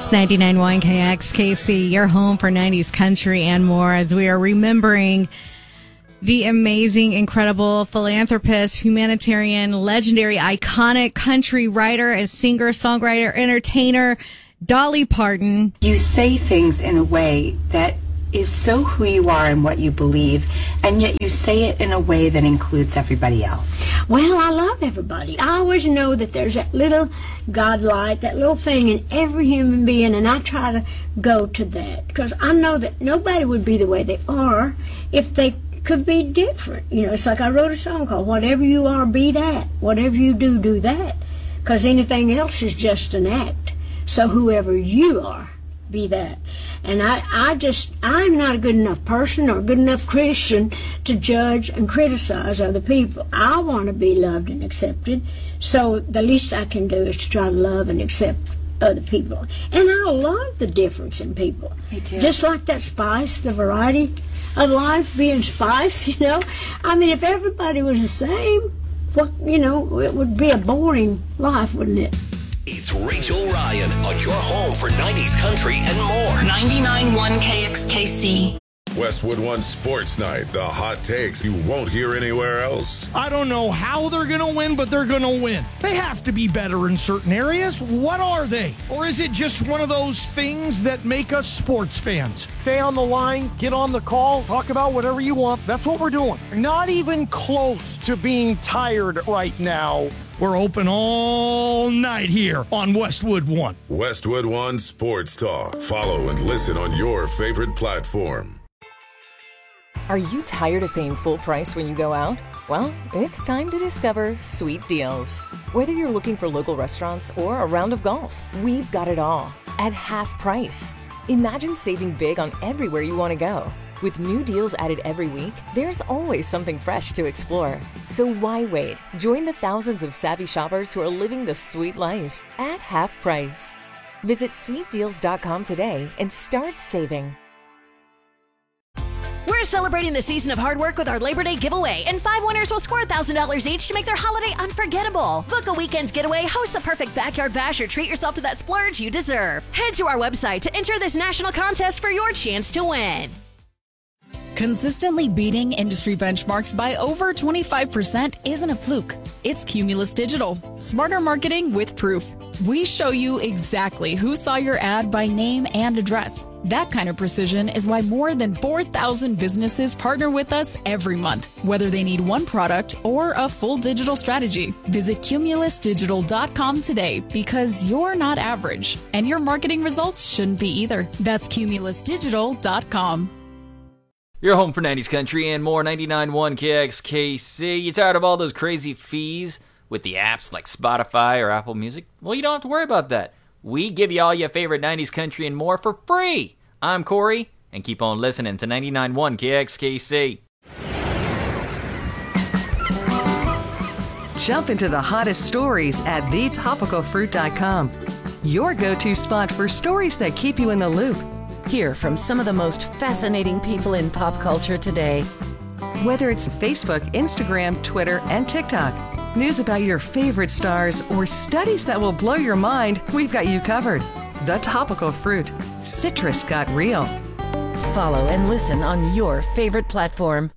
It's 99.1 KXKC, your home for 90s country and more, as we are remembering the amazing, incredible philanthropist, humanitarian, legendary, iconic country writer, and singer, songwriter, entertainer, Dolly Parton. You say things in a way that is so who you are and what you believe, and yet you say it in a way that includes everybody else. Well, I love everybody. I always know that there's that little godlight, that little thing in every human being, and I try to go to that, because I know that nobody would be the way they are if they could be different. You know, it's like I wrote a song called Whatever You Are, Be That. Whatever you do, do that. Because anything else is just an act. So whoever you are, be that. And I'm not a good enough person or a good enough Christian to judge and criticize other people. I want to be loved and accepted, so the least I can do is to try to love and accept other people. And I love the difference in people. Me too. Just like that spice, the variety of life being spice, you know. I mean, if everybody was the same, well, you know, it would be a boring life, wouldn't it? It's Rachel Ryan on your home for 90s country and more. 99.1 KXKC. Westwood One Sports Night. The hot takes you won't hear anywhere else. I don't know how they're going to win, but they're going to win. They have to be better in certain areas. What are they? Or is it just one of those things that make us sports fans? Stay on the line, get on the call, talk about whatever you want. That's what we're doing. Not even close to being tired right now. We're open all night here on Westwood One. Westwood One Sports Talk. Follow and listen on your favorite platform. Are you tired of paying full price when you go out? Well, it's time to discover Sweet Deals. Whether you're looking for local restaurants or a round of golf, we've got it all at half price. Imagine saving big on everywhere you want to go. With new deals added every week, there's always something fresh to explore. So why wait? Join the thousands of savvy shoppers who are living the sweet life at half price. Visit sweetdeals.com today and start saving. We're celebrating the season of hard work with our Labor Day giveaway, and 5 winners will score $1,000 each to make their holiday unforgettable. Book a weekend's getaway, host the perfect backyard bash, or treat yourself to that splurge you deserve. Head to our website to enter this national contest for your chance to win. Consistently beating industry benchmarks by over 25% isn't a fluke. It's Cumulus Digital. Smarter marketing with proof. We show you exactly who saw your ad by name and address. That kind of precision is why more than 4,000 businesses partner with us every month, whether they need one product or a full digital strategy. Visit cumulusdigital.com today, because you're not average, and your marketing results shouldn't be either. That's cumulusdigital.com. Your home for 90s country and more. 99.1 KXKC. You tired of all those crazy fees with the apps like Spotify or Apple Music? Well, you don't have to worry about that. We give you all your favorite 90s country and more for free. I'm Corey, and keep on listening to 99.1 KXKC. Jump into the hottest stories at thetopicalfruit.com. Your go-to spot for stories that keep you in the loop. Hear from some of the most fascinating people in pop culture today. Whether it's Facebook, Instagram, Twitter, and TikTok, news about your favorite stars, or studies that will blow your mind, we've got you covered. The Topical Fruit. Citrus got real. Follow and listen on your favorite platform.